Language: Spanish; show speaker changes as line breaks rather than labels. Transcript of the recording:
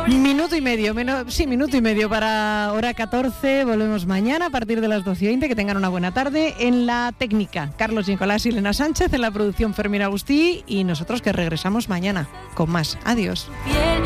Minuto y medio para hora 14. Volvemos mañana a partir de las 12:20. Que tengan una buena tarde. En la técnica, Carlos Nicolás y Elena Sánchez. En la producción, Fermín Agustí. Y nosotros que regresamos mañana con más. Adiós.